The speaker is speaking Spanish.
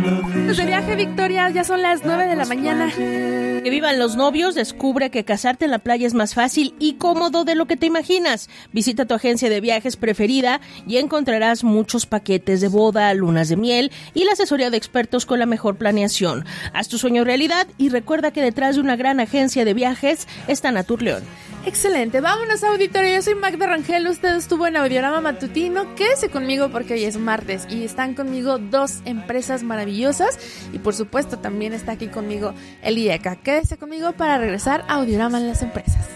Pues de viaje, Victoria, ya son las 9 de la mañana. Que vivan los novios, descubre que casarte en la playa es más fácil y cómodo de lo que te imaginas. Visita tu agencia de viajes preferida y encontrarás muchos paquetes de boda, lunas de miel y la asesoría de expertos con la mejor planeación. Haz tu sueño realidad y recuerda que detrás de una gran agencia de viajes está Natur León. Excelente, vámonos, auditorio. Yo soy Magda Rangel, usted estuvo en Audiorama Matutino. Quédese conmigo porque hoy es martes y están conmigo dos empresas maravillosas y por supuesto también está aquí conmigo el IECA. Quédese conmigo para regresar a Audiorama en las empresas.